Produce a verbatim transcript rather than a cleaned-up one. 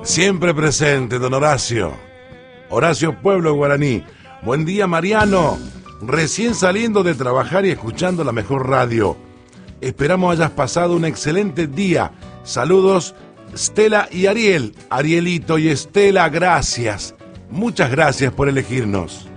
Siempre presente, don Horacio. Horacio Pueblo Guaraní. Buen día, Mariano. Recién saliendo de trabajar y escuchando la mejor radio. Esperamos hayas pasado un excelente día. Saludos, Stella y Ariel. Arielito y Estela, gracias. Muchas gracias por elegirnos.